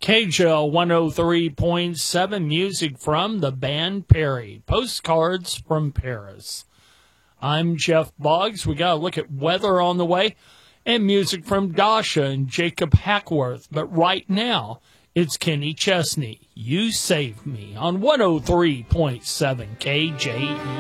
KJL 103.7, music from the band Perry. Postcards from Paris. I'm Jeff Boggs. We got to look at weather on the way and music from Dasha and Jacob Hackworth. But right now, it's Kenny Chesney. You Saved Me on 103.7 KJE.